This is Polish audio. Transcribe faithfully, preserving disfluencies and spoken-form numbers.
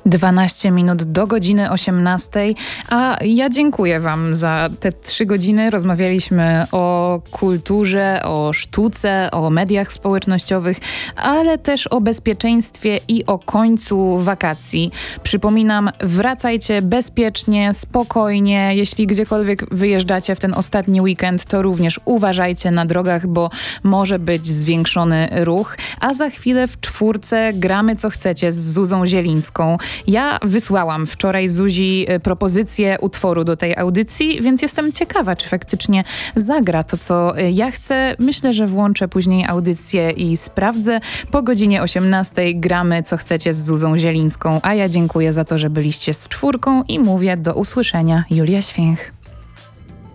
dwanaście minut do godziny osiemnastej, a ja dziękuję wam za te trzy godziny. Rozmawialiśmy o kulturze, o sztuce, o mediach społecznościowych, ale też o bezpieczeństwie i o końcu wakacji. Przypominam, wracajcie bezpiecznie, spokojnie. Jeśli gdziekolwiek wyjeżdżacie w ten ostatni weekend, to również uważajcie na drogach, bo może być zwiększony ruch. A za chwilę w czwórce gramy co chcecie z Zuzą Zielińską. Ja wysłałam wczoraj Zuzi propozycję utworu do tej audycji, więc jestem ciekawa, czy faktycznie zagra to, co ja chcę. Myślę, że włączę później audycję i sprawdzę. Po godzinie osiemnastej gramy co chcecie z Zuzą Zielińską, a ja dziękuję za to, że byliście z czwórką i mówię do usłyszenia. Julia Święch.